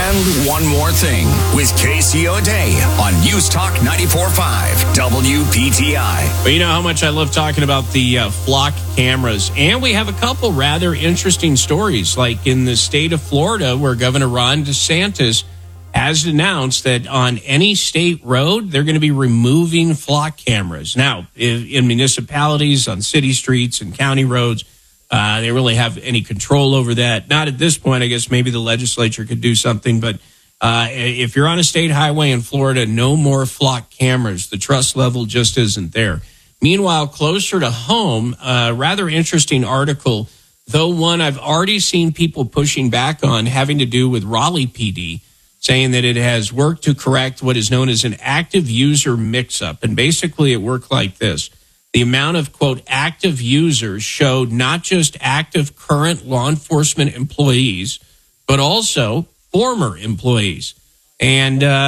And one more thing with Casey O'Day on News Talk 94.5 WPTI. Well, you know how much I love talking about the flock cameras. And we have a couple rather interesting stories, like in the state of Florida, where Governor Ron DeSantis has announced that on any state road, they're going to be removing flock cameras. Now, in municipalities, on city streets and county roads, they really have any control over that. Not at this point. I guess maybe the legislature could do something. But if you're on a state highway in Florida, no more flock cameras. The trust level just isn't there. Meanwhile, closer to home, a rather interesting article, though one I've already seen people pushing back on, having to do with Raleigh PD, saying that it has worked to correct what is known as an active user mix-up. And basically it worked like this. The amount of, quote, active users showed not just active current law enforcement employees, but also former employees. And